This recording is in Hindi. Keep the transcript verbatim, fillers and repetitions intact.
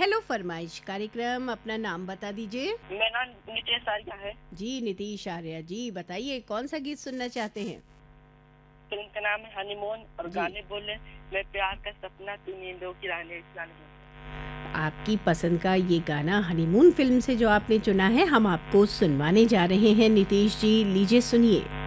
हेलो फरमाइश कार्यक्रम, अपना नाम बता दीजिए। मेरा नाम नितेश आर्या है। जी नीतीश आर्या जी, बताइए कौन सा गीत सुनना चाहते हैं? फिल्म का नाम है हनीमून और जी। गाने बोले मैं प्यार का सपना तू नींदों की रानी जाने हूँ। आपकी पसंद का ये गाना हनीमून फ़िल्म से जो आपने चुना है, हम आपको सुनवाने जा रहे हैं नीतीश जी, लीजिए सुनिए।